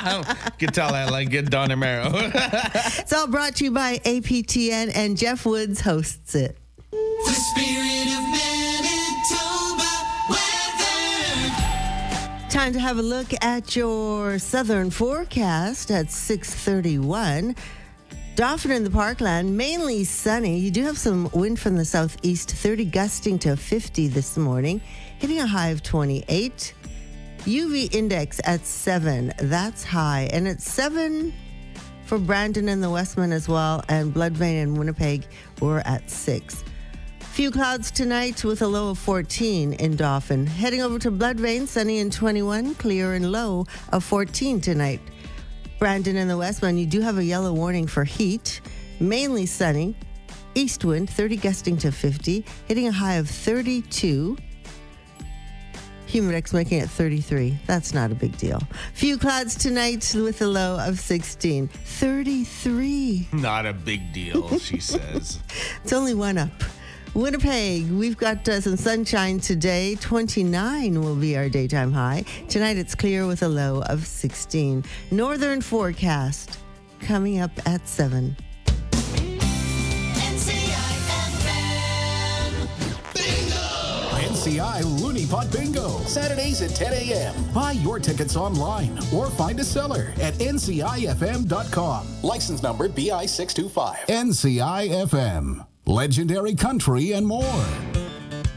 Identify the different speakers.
Speaker 1: can tell I like good Don Amaro.
Speaker 2: It's all brought to you by APTN, and Jeff Woods hosts it.
Speaker 3: The spirit of Manitoba weather.
Speaker 2: Time to have a look at your southern forecast at 6:31. Dauphin in the Parkland, mainly sunny. You do have some wind from the southeast, 30 gusting to 50 this morning, hitting a high of 28. UV index at 7, that's high. And it's 7 for Brandon and the Westman as well, and Bloodvein and Winnipeg were at 6. Few clouds tonight with a low of 14 in Dauphin. Heading over to Bloodvein, sunny and 21, clear and low of 14 tonight. Brandon and the Westman, you do have a yellow warning for heat. Mainly sunny. East wind, 30 gusting to 50, hitting a high of 32. Humidex making it 33. That's not a big deal. Few clouds tonight with a low of 16. 33.
Speaker 1: Not a big deal, she says.
Speaker 2: It's only one up. Winnipeg, we've got some sunshine today. 29 will be our daytime high. Tonight it's clear with a low of 16. Northern forecast coming up at 7.
Speaker 4: NCI Looney Pot Bingo, Saturdays at 10 a.m. Buy your tickets online or find a seller at ncifm.com. License number BI 625. NCI FM. Legendary country and more.